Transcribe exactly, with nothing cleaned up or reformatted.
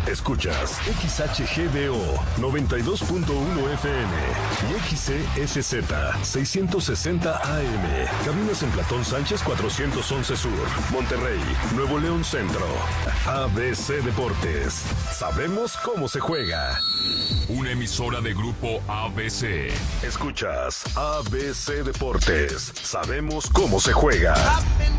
Escuchas X H G D O noventa y dos punto uno F M y X C S Z seiscientos sesenta A M. Cabinas en Platón Sánchez cuatrocientos once Sur, Monterrey, Nuevo León Centro. A B C Deportes. Sabemos cómo se juega. Una emisora de Grupo A B C. Escuchas A B C Deportes. Sabemos cómo se juega.